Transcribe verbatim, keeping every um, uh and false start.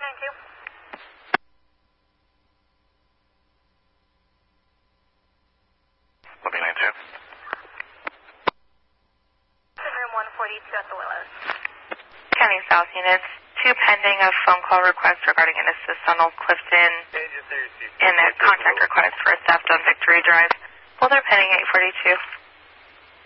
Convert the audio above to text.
ninety-two. Lobby ninety-two. Room one forty-two at the Willows. County South units, two pending a phone call request regarding an assist on Old Clifton and a contact request for a theft on Victory Drive. Both are pending eight forty-two.